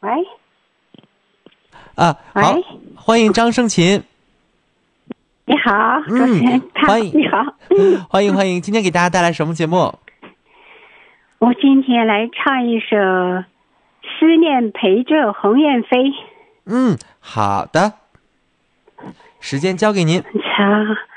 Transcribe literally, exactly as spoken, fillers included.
喂， 啊，好，欢迎张生琴。 你好，主持人， 嗯，欢迎， 你好， 欢迎欢迎。今天给大家带来什么节目？ 我今天来唱一首《思念陪着鸿雁飞》。 嗯，好的，时间交给您。 唱。